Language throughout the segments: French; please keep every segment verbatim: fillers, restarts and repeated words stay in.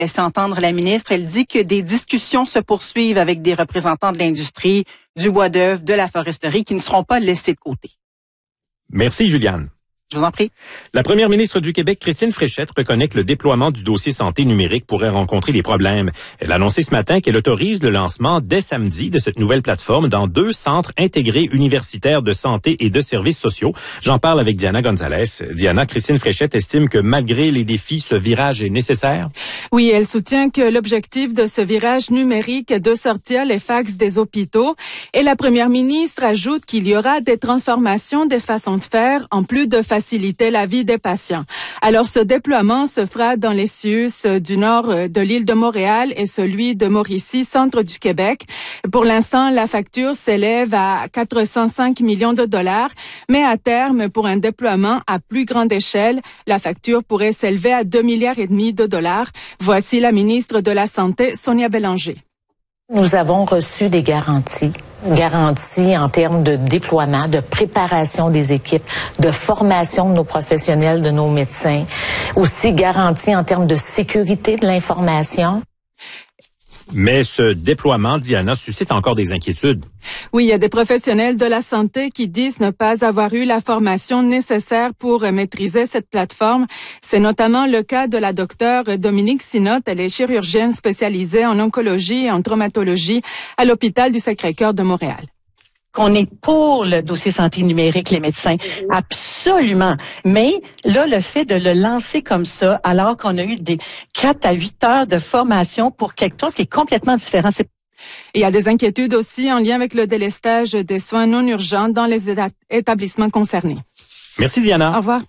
laisser entendre la ministre. Elle dit que des discussions se poursuivent avec des représentants de l'industrie, du bois d'œuvre, de la foresterie, qui ne seront pas laissés de côté. Merci, Juliane. Je vous en prie. La première ministre du Québec, Christine Fréchette, reconnaît que le déploiement du dossier santé numérique pourrait rencontrer des problèmes. Elle a annoncé ce matin qu'elle autorise le lancement dès samedi de cette nouvelle plateforme dans deux centres intégrés universitaires de santé et de services sociaux. J'en parle avec Diana Gonzalez. Diana, Christine Fréchette estime que malgré les défis, ce virage est nécessaire. Oui, elle soutient que l'objectif de ce virage numérique est de sortir les fax des hôpitaux. Et la première ministre ajoute qu'il y aura des transformations des façons de faire en plus de faciliter la vie des patients. Alors, ce déploiement se fera dans les C I U S du nord de l'île de Montréal et celui de Mauricie, centre du Québec. Pour l'instant, la facture s'élève à quatre cent cinq millions de dollars, mais à terme, pour un déploiement à plus grande échelle, la facture pourrait s'élever à deux milliards et demi de dollars. Voici la ministre de la Santé, Sonia Bélanger. Nous avons reçu des garanties. Garanties en termes de déploiement, de préparation des équipes, de formation de nos professionnels, de nos médecins. Aussi garanties en termes de sécurité de l'information. Mais ce déploiement, Diana, suscite encore des inquiétudes. Oui, il y a des professionnels de la santé qui disent ne pas avoir eu la formation nécessaire pour maîtriser cette plateforme. C'est notamment le cas de la docteure Dominique Sinotte. Elle est chirurgienne spécialisée en oncologie et en traumatologie à l'hôpital du Sacré-Cœur de Montréal. Qu'on est pour le dossier santé numérique, les médecins. Absolument. Mais là, le fait de le lancer comme ça, alors qu'on a eu des quatre à huit heures de formation pour quelque chose qui est complètement différent, c'est Et il y a des inquiétudes aussi en lien avec le délestage des soins non urgents dans les établissements concernés. Merci, Diana. Au revoir.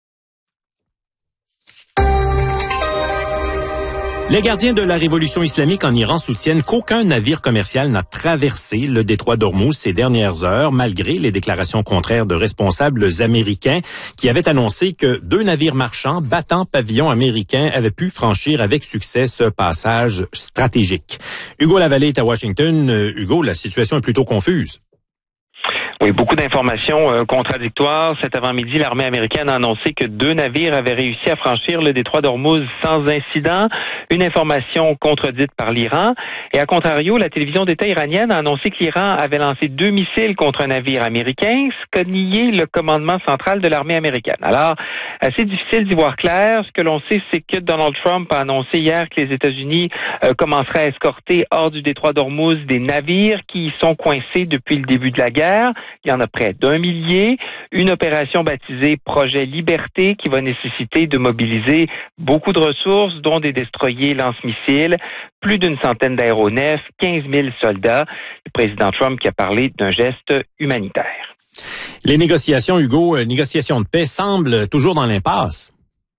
Les gardiens de la révolution islamique en Iran soutiennent qu'aucun navire commercial n'a traversé le détroit d'Ormuz ces dernières heures, malgré les déclarations contraires de responsables américains qui avaient annoncé que deux navires marchands battant pavillon américain avaient pu franchir avec succès ce passage stratégique. Hugo Lavallée est à Washington. Euh, Hugo, la situation est plutôt confuse. Oui, beaucoup d'informations euh, contradictoires. Cet avant-midi, l'armée américaine a annoncé que deux navires avaient réussi à franchir le détroit d'Ormuz sans incident. Une information contredite par l'Iran. Et à contrario, la télévision d'État iranienne a annoncé que l'Iran avait lancé deux missiles contre un navire américain, ce qu'a nié le commandement central de l'armée américaine. Alors, assez difficile d'y voir clair. Ce que l'on sait, c'est que Donald Trump a annoncé hier que les États-Unis euh, commenceraient à escorter hors du détroit d'Ormuz des navires qui y sont coincés depuis le début de la guerre. Il y en a près d'un millier. Une opération baptisée Projet Liberté qui va nécessiter de mobiliser beaucoup de ressources, dont des destroyers lance-missiles, plus d'une centaine d'aéronefs, quinze mille soldats. Le président Trump qui a parlé d'un geste humanitaire. Les négociations, Hugo, euh, négociations de paix semblent toujours dans l'impasse.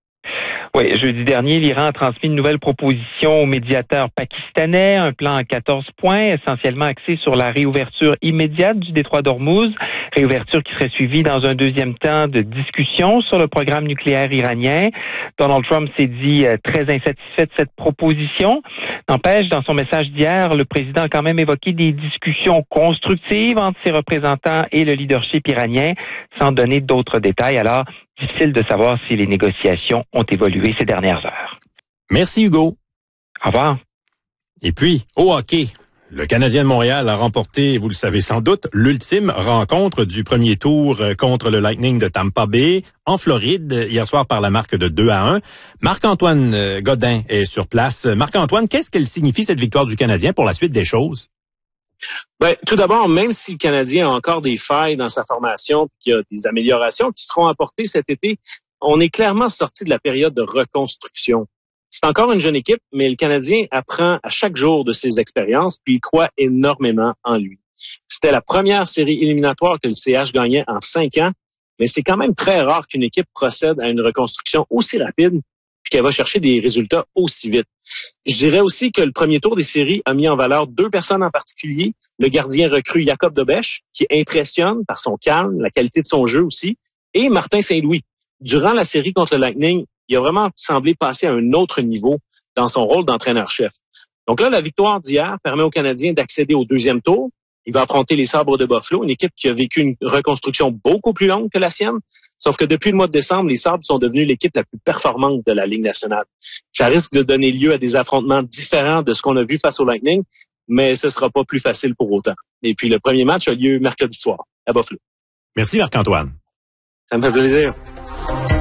Oui, jeudi dernier, l'Iran a transmis une nouvelle proposition au médiateur pakistanais, un plan à quatorze points, essentiellement axé sur la réouverture immédiate du détroit d'Ormuz, réouverture qui serait suivie dans un deuxième temps de discussion sur le programme nucléaire iranien. Donald Trump s'est dit euh, très insatisfait de cette proposition. N'empêche, dans son message d'hier, le président a quand même évoqué des discussions constructives entre ses représentants et le leadership iranien, sans donner d'autres détails. Alors, difficile de savoir si les négociations ont évolué ces dernières heures. Merci, Hugo. Au revoir. Et puis, au hockey, le Canadien de Montréal a remporté, vous le savez sans doute, l'ultime rencontre du premier tour contre le Lightning de Tampa Bay en Floride hier soir par la marque de deux à un. Marc-Antoine Godin est sur place. Marc-Antoine, qu'est-ce qu'elle signifie cette victoire du Canadien pour la suite des choses? Ben, tout d'abord, même si le Canadien a encore des failles dans sa formation, qu'il y a des améliorations qui seront apportées cet été, on est clairement sorti de la période de reconstruction. C'est encore une jeune équipe, mais le Canadien apprend à chaque jour de ses expériences, puis il croit énormément en lui. C'était la première série éliminatoire que le C H gagnait en cinq ans, mais c'est quand même très rare qu'une équipe procède à une reconstruction aussi rapide, puis qu'elle va chercher des résultats aussi vite. Je dirais aussi que le premier tour des séries a mis en valeur deux personnes en particulier. Le gardien recru Jacob Dobèche, qui impressionne par son calme, la qualité de son jeu aussi, et Martin Saint-Louis. Durant la série contre le Lightning, il a vraiment semblé passer à un autre niveau dans son rôle d'entraîneur-chef. Donc là, la victoire d'hier permet aux Canadiens d'accéder au deuxième tour. Il va affronter les Sabres de Buffalo, une équipe qui a vécu une reconstruction beaucoup plus longue que la sienne. Sauf que depuis le mois de décembre, les Sabres sont devenus l'équipe la plus performante de la Ligue nationale. Ça risque de donner lieu à des affrontements différents de ce qu'on a vu face au Lightning, mais ce sera pas plus facile pour autant. Et puis le premier match a lieu mercredi soir à Buffalo. Merci Marc-Antoine. Ça me fait plaisir.